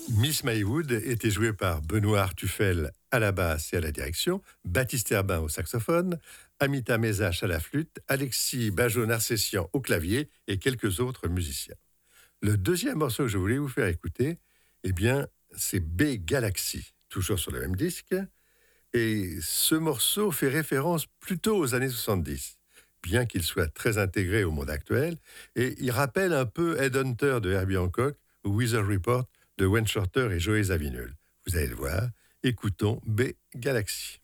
Miss Maywood était jouée par Benoît Artufel à la basse et à la direction, Baptiste Herbin au saxophone, Amita Mézache à la flûte, Alexis Bajon-Narcessian au clavier et quelques autres musiciens. Le deuxième morceau que je voulais vous faire écouter, eh bien, c'est B Galaxy, toujours sur le même disque. Et ce morceau fait référence plutôt aux années 70, bien qu'il soit très intégré au monde actuel, et il rappelle un peu Ed Hunter de Herbie Hancock ou Weather Report de Wayne Shorter et Joey Zawinul. Vous allez le voir, écoutons B Galaxy.